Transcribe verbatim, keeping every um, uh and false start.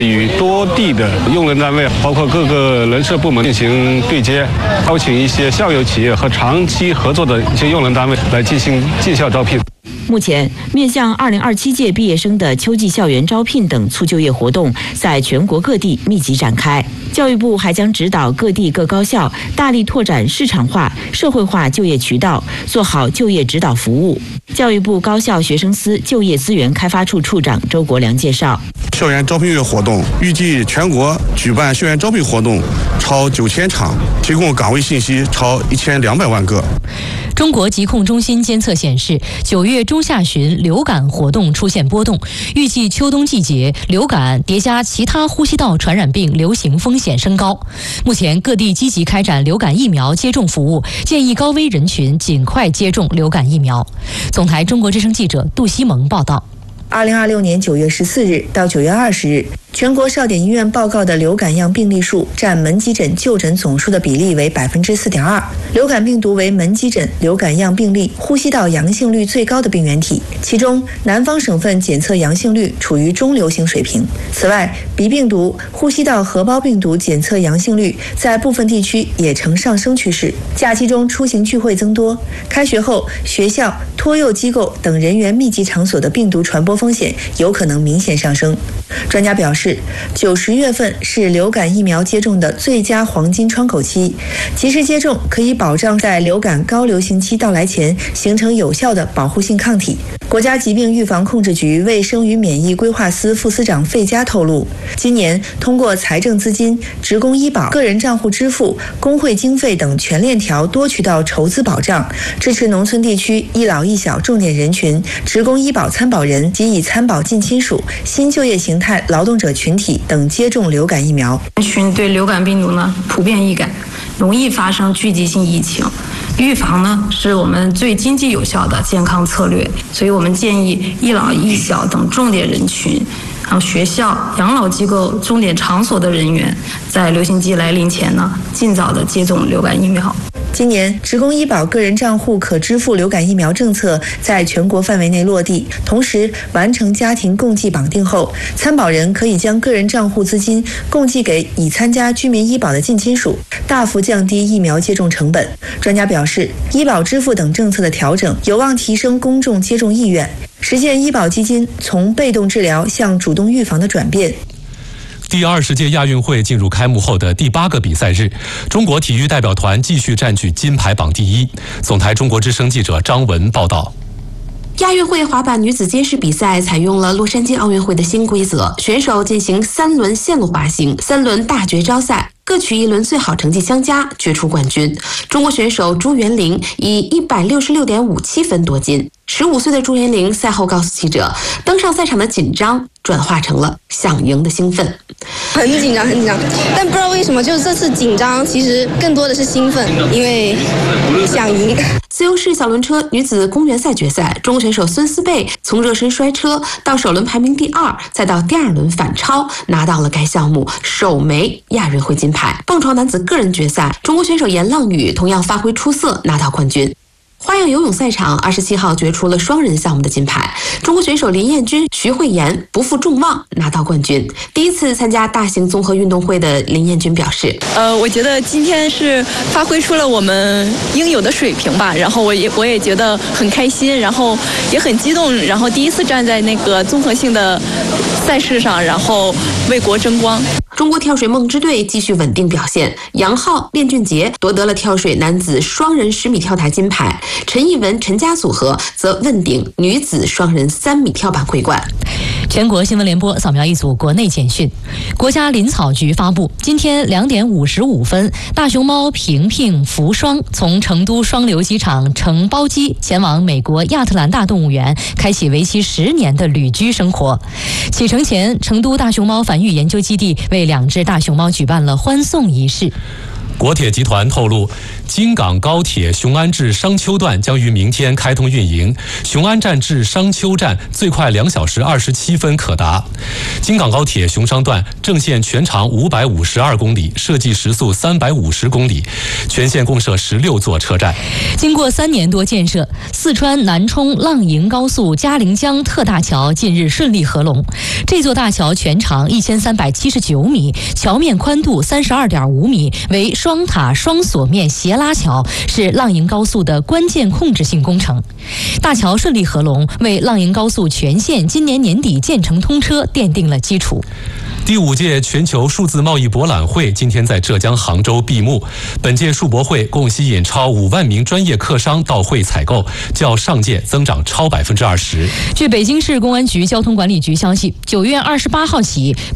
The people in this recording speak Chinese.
与多地的用人单位，包括各个人社部门进行对接，邀请一些校友企业和长期合作的一些用人单位来进行进校招聘。 目前，面向二零二七届毕业生的秋季校园招聘等促就业活动在全国各地密集展开。教育部还将指导各地各高校大力拓展市场化、社会化就业渠道，做好就业指导服务。教育部高校学生司就业资源开发处处长周国良介绍， 校园招聘月活动预计全国举办校园招聘活动超九千场，提供岗位信息超一千两百万个。 中国疾控中心监测显示，九月中下旬流感活动出现波动，预计秋冬季节流感叠加其他呼吸道传染病流行风险升高。目前各地积极开展流感疫苗接种服务，建议高危人群尽快接种流感疫苗。总台中国之声记者杜西蒙报道。 二零二六年九月十四日到九月二十日，全国少点医院报告的流感样病例数占门急诊就诊总数的比例为百分之四点二。流感病毒为门急诊流感样病例呼吸道阳性率最高的病原体，其中南方省份检测阳性率处于中流行水平。此外，鼻病毒、呼吸道合胞病毒检测阳性率在部分地区也呈上升趋势。假期中出行聚会增多，开学后学校、托幼机构等人员密集场所的病毒传播风险有可能明显上升。专家表示，九十月份是流感疫苗接种的最佳黄金窗口期，及时接种可以保障在流感高流行期到来前形成有效的保护性抗体。国家疾病预防控制局卫生与免疫规划司副司长费佳透露，今年通过财政资金、职工医保、个人账户支付、工会经费等全链条多渠道筹资保障，支持农村地区一老一小重点人群、职工医保参保人及已参保近亲属、新就业形态劳动者群体等接种流感疫苗。 人群对流感病毒呢普遍易感，容易发生聚集性疫情。预防呢是我们最经济有效的健康策略，所以我们建议一老一小等重点人群，还有学校、养老机构、重点场所的人员，在流行季来临前呢，尽早的接种流感疫苗。 今年，职工医保个人账户可支付流感疫苗政策在全国范围内落地，同时完成家庭共计绑定后，参保人可以将个人账户资金共计给已参加居民医保的近亲属，大幅降低疫苗接种成本。专家表示，医保支付等政策的调整有望提升公众接种意愿，实现医保基金从被动治疗向主动预防的转变。 第二十届亚运会进入开幕后的第八个比赛日，中国体育代表团继续占据金牌榜第一。总台中国之声记者张文报道。 亚运会滑板女子街式比赛采用了洛杉矶奥运会的新规则，选手进行三轮线路滑行，三轮大绝招赛，各取一轮最好成绩相加，决出冠军。中国选手朱元玲以一百六十六点五七分夺金。十五岁的朱元玲赛后告诉记者，登上赛场的紧张转化成了想赢的兴奋。 很紧张很紧张，但不知道为什么就是这次紧张其实更多的是兴奋，因为想赢。 自由式小轮车女子公园赛决赛，中国选手孙思贝从热身摔车到首轮排名第二，再到第二轮反超，拿到了该项目首枚亚运会金牌。蹦床男子个人决赛，中国选手严浪宇同样发挥出色，拿到冠军。花样游泳赛场二十七号决出了双人项目的金牌，中国选手林彦君、徐慧妍不负众望拿到冠军。第一次参加大型综合运动会的林彦君表示， 呃，我觉得今天是发挥出了我们应有的水平吧，然后我也我也觉得很开心，然后也很激动，然后第一次站在那个综合性的赛事上，然后为国争光。 中国跳水梦之队继续稳定表现，杨昊、练俊杰夺得了跳水男子双人十米跳台金牌，陈艺文、陈佳组合则问鼎女子双人三米跳板桂冠。 全国新闻联播扫描一组国内简讯。国家林草局发布，今天两点五十五分，大熊猫平平、福双从成都双流机场乘包机前往美国亚特兰大动物园，开启为期十年的旅居生活。启程前，成都大熊猫繁育研究基地为两只大熊猫举办了欢送仪式。 国铁集团透露，京港高铁雄安至商丘段将于明天开通运营，雄安站至商丘站最快两小时二十七分可达。京港高铁雄商段正线全长五百五十二公里，设计时速三百五十公里，全线共设十六座车站。 经过三年多建设，四川南充浪营高速嘉陵江特大桥近日顺利合龙。这座大桥全长一千三百七十九米，桥面宽度三十二点五米，为双塔双锁面斜拉桥，是浪营高速的关键控制性工程。大桥顺利合龙，为浪营高速全线今年年底建成通车奠定了基础。 第五届全球数字贸易博览会今天在浙江杭州闭幕。本届数博会共吸引超五万名专业客商到会采购，较上届增长超百分之二十。 据北京市公安局交通管理局消息，九月二十八号起。